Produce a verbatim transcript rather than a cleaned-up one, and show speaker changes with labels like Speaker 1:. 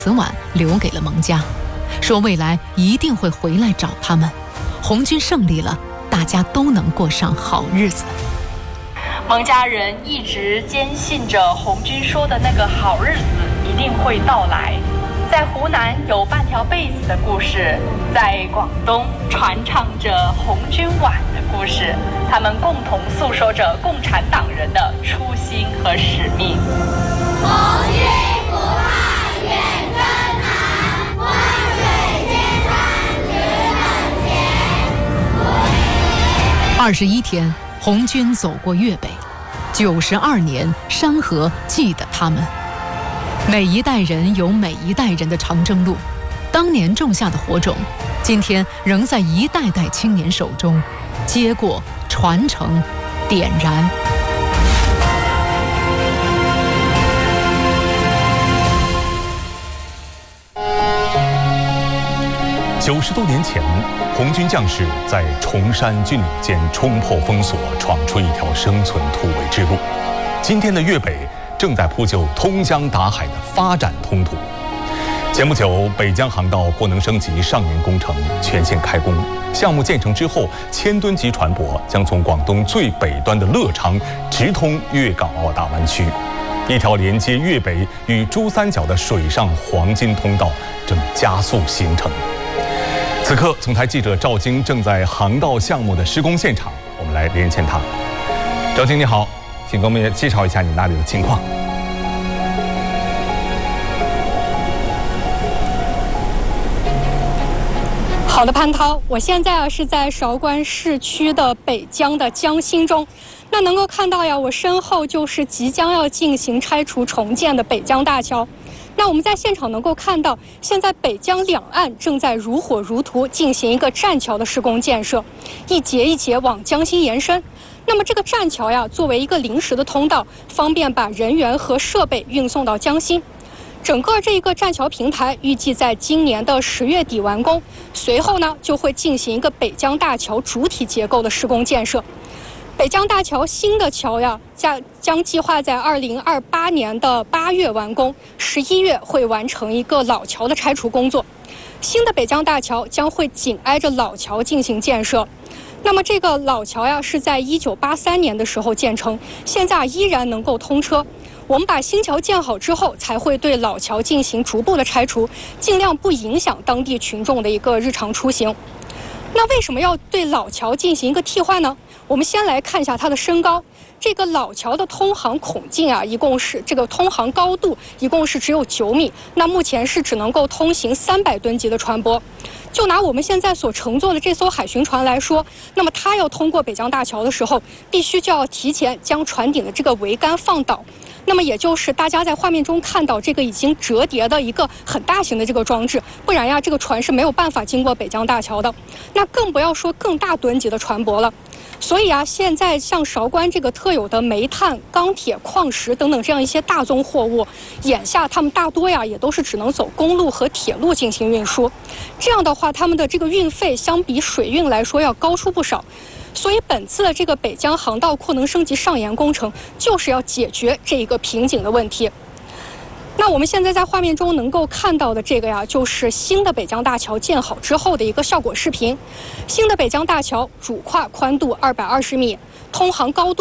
Speaker 1: 此碗留给了蒙家，说未来一定会回来找他们。红军胜利了，大家都能过上好日子。
Speaker 2: 蒙家人一直坚信着红军说的那个好日子一定会到来。在湖南有半条被子的故事，在广东传唱着红军碗的故事，他们共同诉说着共产党人的初心和使命。
Speaker 3: 红军不怕远征难，万水千山直奔前。
Speaker 1: 二十一天，红军走过粤北，九十二年，山河记得他们。每一代人有每一代人的长征路，当年种下的火种，今天仍在一代代青年手中接过、传承、点燃。
Speaker 4: 九十多年前，红军将士在崇山峻岭间冲破封锁，闯出一条生存突围之路。今天的粤北正在铺就通江达海的发展通途。前不久，北江航道扩能升级上沿工程全线开工，项目建成之后，千吨级船舶将从广东最北端的乐昌直通粤港澳大湾区，一条连接粤北与珠三角的水上黄金通道正加速形成。此刻，总台记者赵晶正在航道项目的施工现场，我们来连线他。赵晶你好，请给我们也介绍一下你那里的情况。
Speaker 5: 好的，潘涛，我现在啊是在韶关市区的北江的江心中，那能够看到呀，我身后就是即将要进行拆除重建的北江大桥。那我们在现场能够看到，现在北江两岸正在如火如荼进行一个栈桥的施工建设，一节一节往江心延伸。那么这个栈桥呀，作为一个临时的通道，方便把人员和设备运送到江心。整个这一个栈桥平台预计在今年的十月底完工，随后呢就会进行一个北江大桥主体结构的施工建设。北江大桥新的桥呀，将将计划在二零二八年的八月完工，十一月会完成一个老桥的拆除工作。新的北江大桥将会紧挨着老桥进行建设。那么这个老桥呀，是在一九八三年的时候建成，现在依然能够通车。我们把新桥建好之后，才会对老桥进行逐步的拆除，尽量不影响当地群众的一个日常出行。那为什么要对老桥进行一个替换呢？我们先来看一下它的身高。这个老桥的通航孔径啊，一共是这个通航高度一共是只有九米，那目前是只能够通行三百吨级的船舶。就拿我们现在所乘坐的这艘海巡船来说，那么它要通过北江大桥的时候，必须就要提前将船顶的这个桅杆放倒。那么也就是大家在画面中看到这个已经折叠的一个很大型的这个装置，不然呀，这个船是没有办法经过北江大桥的。那更不要说更大吨级的船舶了。所以啊，现在像韶关这个特有的煤炭、钢铁、矿石等等这样一些大宗货物，眼下他们大多呀也都是只能走公路和铁路进行运输。这样的话，他们的这个运费相比水运来说要高出不少。所以本次的这个北江航道扩能升级上沿工程，就是要解决这一个瓶颈的问题。那我们现在在画面中能够看到的这个呀，就是新的北江大桥建好之后的一个效果视频。新的北江大桥主跨宽度二百二十米，通航高度